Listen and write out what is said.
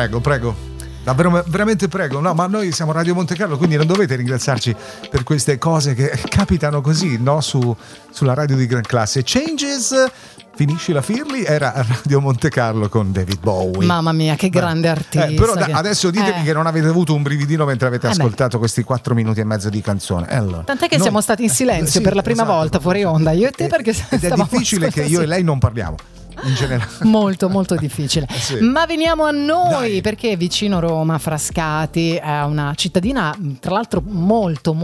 Prego. Davvero, veramente prego. No, ma noi siamo Radio Monte Carlo, quindi non dovete ringraziarci per queste cose che capitano così, no? Sulla radio di gran classe. Changes, finisci la Firli, era Radio Monte Carlo con David Bowie. Mamma mia, che grande artista. Però adesso ditemi che non avete avuto un brividino mentre avete ascoltato questi 4 minuti e mezzo di canzone. Allora, tant'è che siamo stati in silenzio per la prima volta fuori onda, io e te, perché ed è difficile che io e lei non parliamo. In generale. Molto difficile. Sì. Ma veniamo a noi. Dai. Perché vicino Roma, Frascati è una cittadina tra l'altro molto